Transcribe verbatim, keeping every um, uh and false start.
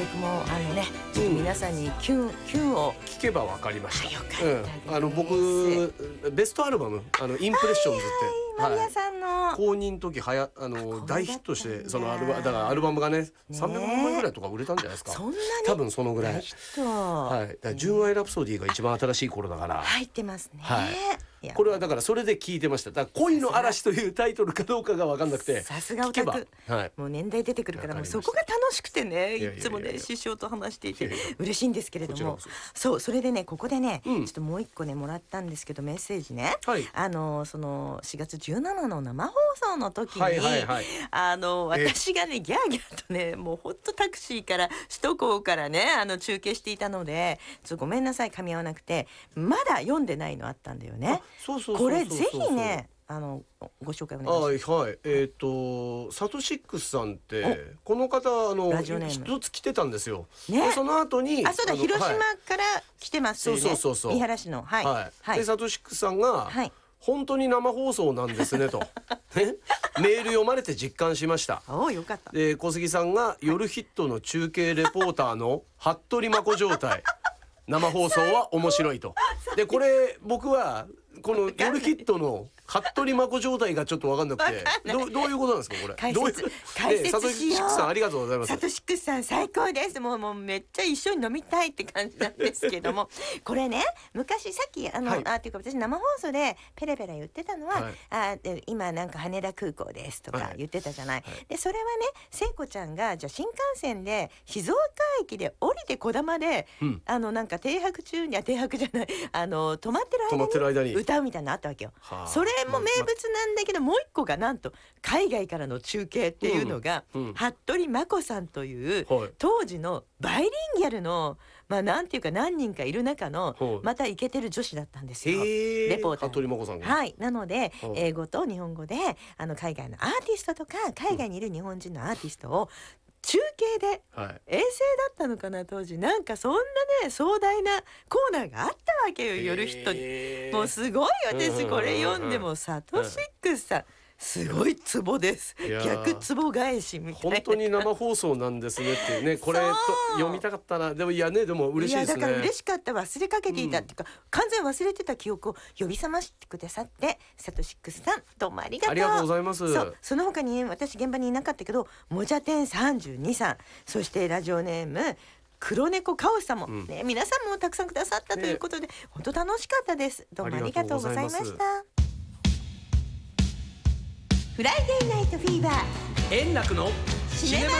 曲もあのねちょっと皆さんにキュン、うん、キュンを聞けば分かりました。 よかったです、 うん、あの僕ベストアルバムあのインプレッションズって、 はい、マリアさんの公認の時はやあの大ヒットしてそのアルバだからアルバムがねさんびゃくまんまいぐらいとか売れたんじゃないですか。 そんなに多分そのぐらい。はい。だから純愛ラプソディが一番新しい頃だから入ってますね。 はい。これはだからそれで聞いてました。だから恋の嵐というタイトルかどうかが分かんなくて、 さすがオタク、はい、もう年代出てくるからもうそこが楽しくてね、いつもね師匠と話していて嬉しいんですけれども、そうそれでねここでね、うん、ちょっともう一個ねもらったんですけどメッセージね、はい、あのそのしがつじゅうしちの生放送の時に、はいはいはい、あの私がねギャーギャーとねもうほんとタクシーから首都高からねあの中継していたのでちょっとごめんなさい噛み合わなくてまだ読んでないのあったんだよね。 そうそうそうそう、 これぜひねあのご紹介お願いします。 はいはい、えっ、ー、とサトシックスさんってこの方あの一つ来てたんですよ。ね、その後にあそうだ広島から来てますよね。 そうそうそうそう三原市のはい、 はいはい、でサトシックスさんが、はい、本当に生放送なんですねとメール読まれて実感しました。 およかった。 で小杉さんが夜ヒットの中継レポーターの服部真子状態生放送は面白いと。でこれ僕はこの夜ヒットの服部真子状態がちょっと分かんなくて ど, どういうことなんですかこれ。 解説解説しよう。 サトシックスさんありがとうございます。 サトシックスさん最高です。もうもうめっちゃ一緒に飲みたいって感じなんですけどもこれね昔さっきあの、はい、あっていうか私生放送でペラペラ言ってたのは、はい、あで今なんか羽田空港ですとか言ってたじゃない、はい、でそれはね聖子ちゃんがじゃあ新幹線で静岡駅で降りてこだまで、うん、あのなんか停泊中には停泊じゃないあの止まってる間に歌うみたいなのあったわけよ。それも名物なんだけど、もう一個がなんと海外からの中継っていうのが、うんうん、服部真子さんという、はい、当時のバイリンギャルのまあなんていうか何人かいる中の、はい、またイケてる女子だったんですよ。レポーター服部真子さんが。 はい。なので、はい、英語と日本語であの海外のアーティストとか海外にいる日本人のアーティストを中継で、はい、衛星だったのかな当時なんかそんなね壮大なコーナーがあったわけよ夜ヒットに。もうすごい私これ読んでもサトシックスさんすごいツボです。逆ツボ返しみたいな。 本当に生放送なんですねっていうねこれと読みたかったな。でもいやねでも嬉しいですね。 いやだから嬉しかった忘れかけていた、うん、っていうか完全忘れてた記憶を呼び覚ましてくださってサトシックスさんどうもありがとう。 ありがとうございます。 そうその他に、ね、私現場にいなかったけどもじゃてんさんじゅうにさんそしてラジオネーム黒猫カオスさんも、ねうん、皆さんもたくさんくださったということで、ね、本当楽しかったです。どうもありがとうございました。フライデーナイトフィーバー円楽のシネマ